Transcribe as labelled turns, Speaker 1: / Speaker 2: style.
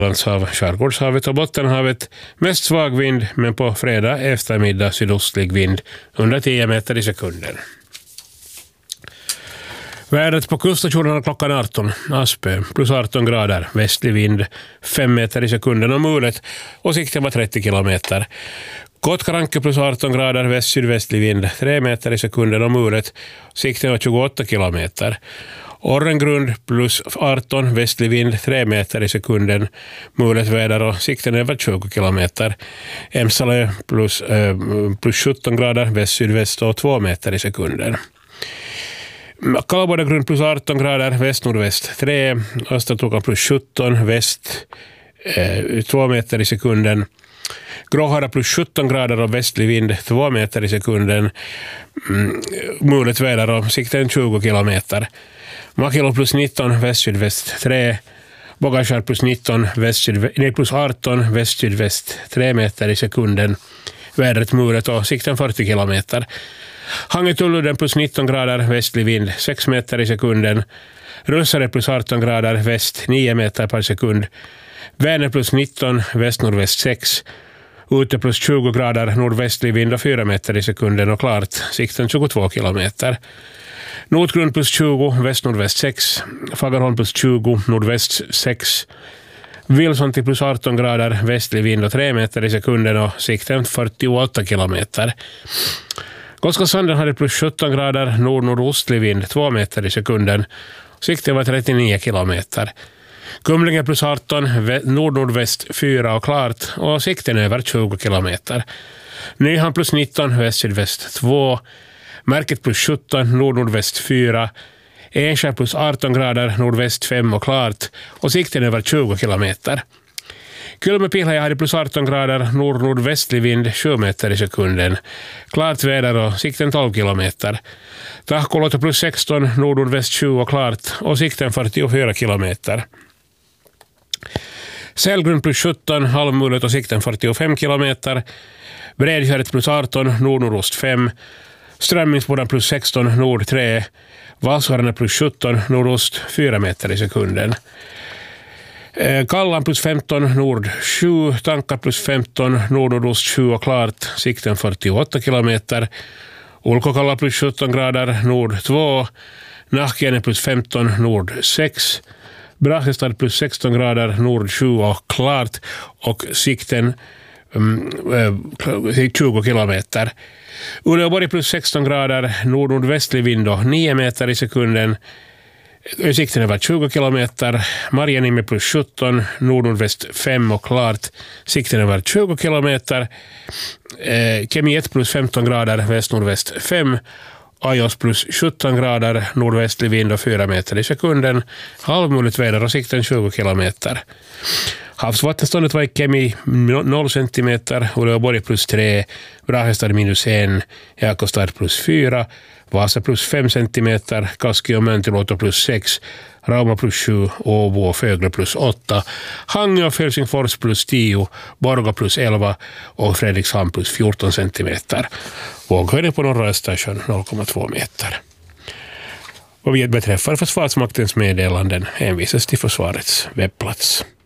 Speaker 1: Landshav, Skärgårdshavet och Bottenhavet mest svag vind, men på fredag eftermiddag sydostlig vind under 10 meter i sekunden. Vädret på kuststationerna klockan 18. Aspö plus 18 grader, västlig vind 5 meter i sekunden och mulet och sikten var 30 kilometer. Kotkaranke plus 18 grader, väst-sydvästlig vind 3 meter i sekunden och mulet, sikten var 28 kilometer. Orrengrund plus 18, västlig vind 3 meter i sekunden, mulet väder och sikten över 20 kilometer. Emsalö plus 17 grader, väst-sydväst och 2 meter i sekunden. Kallbodagrund plus 18 grader, väst-nordväst 3, Östertokan plus 17, väst 2 meter i sekunden. Gråhara plus 17 grader och västlig vind 2 meter i sekunden, mulet väder och sikten 20 kilometer. Makilo plus 19, väst-sydväst 3, Bogaskär plus 19, plus 18, väst-sydväst 3 meter i sekunden, vädret mulet och sikten 40 kilometer. Hangetullunden plus 19 grader, västlig vind 6 meter i sekunden, Russare plus 18 grader, väst 9 meter per sekund, Vänern plus 19, väst-nordväst 6, Ute plus 20 grader, nordvästlig vind och 4 meter i sekunden och klart, sikten 22 kilometer. Nordgrund plus 20, väst-nordväst 6, Fagerholm plus 20, nordväst 6, Wilson till plus 18 grader, västlig vind och 3 meter i sekunden och sikten 48 kilometer. Koskasanden hade plus 17 grader, nord-nordostlig vind 2 meter i sekunden, sikten var 39 kilometer. Kumlinge plus 18, nord-nordväst 4 och klart och sikten över 20 kilometer. Nyhamn plus 19, väst-sydväst 2, Märket plus 17, nord-nordväst 4, Enskär plus 18 grader, nordväst 5 och klart och sikten över 20 kilometer. Kulmepilhaja hade plus 18 grader, nord-nordvästlig vind 7 meter i sekunden, klart väder och sikten 12 kilometer. Tahkolota plus 16, nord-nordväst 20 och klart och sikten 44 kilometer. Sälgrund plus 17, halvmulet och sikten 45 kilometer. Bredkärret plus 18, nord-nordost 5, Strömmingsboden plus 16, nord 3, Valsvarna plus 17, nordost 4 meter i sekunden. Kallan plus 15, nord 7, Tankar plus 15, nord-nordost 7 och klart, sikten 48 kilometer. Ulkokalla plus 17 grader, nord 2, Nahkiene plus 15, nord 6, Brahestad plus 16 grader, nord 7 och klart och sikten 20 kilometer. Uleåborg plus 16 grader, nord-nordvästlig vind och 9 meter i sekunden, sikten över 20 kilometer. Marjaniemi plus 17, nord-nordväst 5 och klart, sikten över 20 kilometer. Kemi 1 plus 15 grader, väst-nordväst 5, Ajos plus 17 grader, nordvästlig vind och 4 meter i sekunden, halvmuligt väder och sikten 20 kilometer. Havsvattenståndet var i Kemi 0 centimeter, Uleåborg plus 3, Brahestad minus 1, Jakobstad plus 4, Vasa plus 5 centimeter, Kaski och Möntiluoto plus 6, Rauma plus 7, Åbo och Fögle plus 8, Hangö och Helsingfors plus 10, Borgå plus 11 och Fredrikshamn plus 14 centimeter. Våghöjden på norra Östersjön 0,2 meter. Vad beträffar Försvarsmaktens meddelanden hänvisas till försvarets webbplats.